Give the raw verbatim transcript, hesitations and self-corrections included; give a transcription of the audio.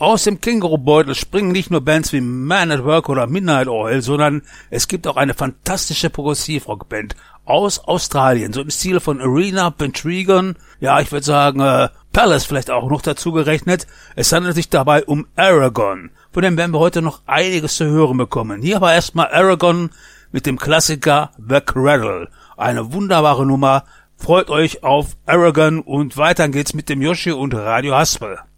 Aus dem Kängurubeutel springen nicht nur Bands wie Man at Work oder Midnight Oil, sondern es gibt auch eine fantastische Progressivrockband aus Australien, so im Stil von Arena, Pendragon, ja, ich würde sagen, äh, Palace vielleicht auch noch dazu gerechnet. Es handelt sich dabei um Aragon, von dem werden wir heute noch einiges zu hören bekommen. Hier aber erstmal Aragon mit dem Klassiker The Cradle. Eine wunderbare Nummer. Freut euch auf Aragon und weiter geht's mit dem Yoshi und Radio Haspel.